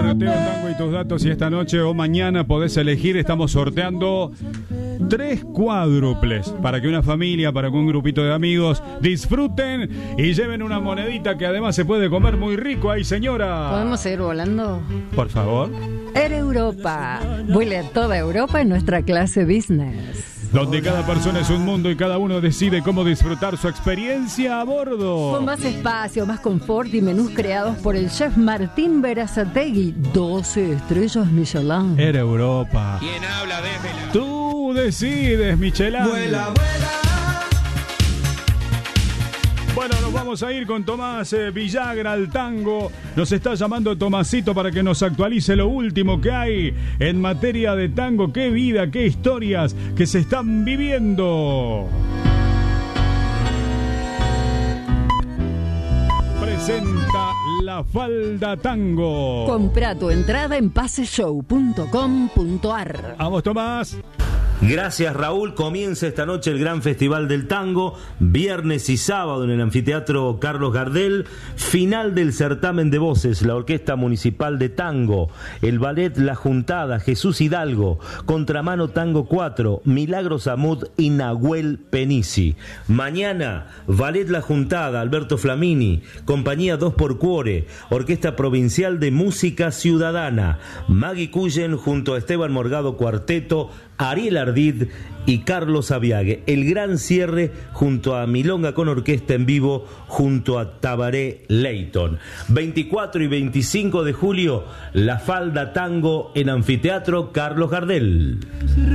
Sorteo Tango y tus datos, y esta noche o mañana podés elegir. Estamos sorteando 3 cuádruples para que una familia, para que un grupito de amigos disfruten y lleven una monedita que además se puede comer muy rico. ¡Ay, señora! ¿Podemos seguir volando? Por favor. Air Europa. Vuele a toda Europa en nuestra clase business. Donde cada persona es un mundo y cada uno decide cómo disfrutar su experiencia a bordo. Con más espacio, más confort y menús creados por el chef Martín Berazategui. 12 estrellas Michelin. Air Europa. ¿Quién habla? Déjela. Tú decides, Michelin. Vuela, vuela. Bueno, nos vamos a ir con Tomás Villagra al tango. Nos está llamando Tomasito para que nos actualice lo último que hay en materia de tango. Qué vida, qué historias que se están viviendo. Presenta La Falda Tango. Compra tu entrada en paseshow.com.ar. Vamos, Tomás. Gracias, Raúl. Comienza esta noche el Gran Festival del Tango, viernes y sábado en el Anfiteatro Carlos Gardel. Final del certamen de voces, la Orquesta Municipal de Tango, el Ballet La Juntada, Jesús Hidalgo, Contramano Tango 4, Milagros Amud y Nahuel Penisi. Mañana, Ballet La Juntada, Alberto Flamini, Compañía 2 por Cuore, Orquesta Provincial de Música Ciudadana, Maggie Cullen junto a Esteban Morgado Cuarteto, Ariel Ardid y Carlos Aviague. El gran cierre junto a Milonga con orquesta en vivo junto a Tabaré Leighton. 24 y 25 de julio, La Falda Tango en Anfiteatro Carlos Gardel.